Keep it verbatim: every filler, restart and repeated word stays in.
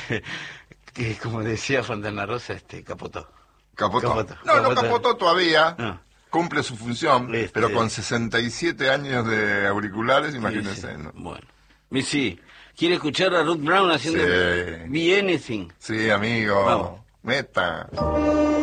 que como decía Fontana Rosa, este, capotó. Capotó. Capotó. No, Capotó. no capotó todavía. No. Cumple su función, Este... pero con sesenta y siete años de auriculares, imagínense. Sí, sí. ¿No? Bueno. Y sí. ¿Quiere escuchar a Ruth Brown haciendo Sí. Be Anything? Sí, amigo. Vamos. Meta.